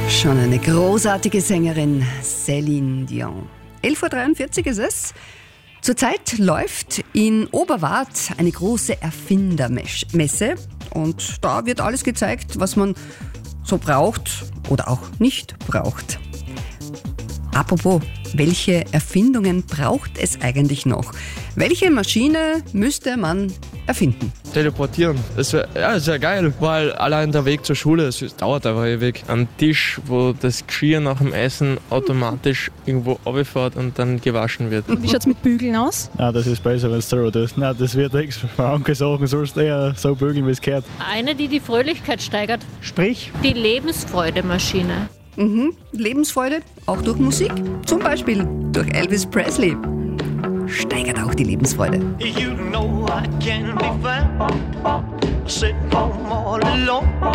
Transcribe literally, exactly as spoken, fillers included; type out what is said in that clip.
Schon eine großartige Sängerin, Céline Dion. elf Uhr dreiundvierzig ist es. Zurzeit läuft in Oberwart eine große Erfindermesse und da wird alles gezeigt, was man so braucht oder auch nicht braucht. Apropos, welche Erfindungen braucht es eigentlich noch? Welche Maschine müsste man erfinden? Teleportieren. Das wäre ja, wär geil, weil allein der Weg zur Schule, es dauert einfach ewig. Ein Tisch, wo das Geschirr nach dem Essen automatisch irgendwo runterfährt und dann gewaschen wird. Wie schaut es mit Bügeln aus? Ja, das ist besser, wenn es so ist. Nein, das wird nichts. Manche Sachen sollst du eher so bügeln, wie es gehört. Eine, die die Fröhlichkeit steigert. Sprich? Die Lebensfreude-Maschine. Mhm. Lebensfreude, auch durch Musik. Zum Beispiel durch Elvis Presley. Steigert auch die Lebensfreude. You know I can't be found sitting home all alone.